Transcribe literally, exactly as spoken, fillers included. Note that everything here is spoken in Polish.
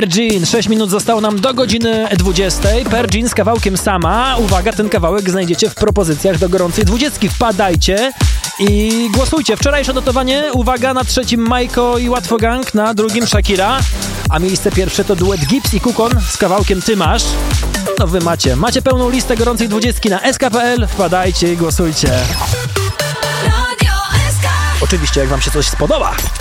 Per Jean. sześć minut zostało nam do godziny dwudziestej. Per Jean z kawałkiem Sama. Uwaga, ten kawałek znajdziecie w propozycjach do gorącej dwudziestki. Wpadajcie i głosujcie. Wczorajsze notowanie, uwaga, na trzecim Majko i Łatwo Gang, na drugim Shakira, a miejsce pierwsze to duet Gibbs i Kukon z kawałkiem Ty masz. No wy macie. Macie pełną listę gorącej dwudziestki na S K kropka P L. Wpadajcie i głosujcie. Oczywiście, jak wam się coś spodoba.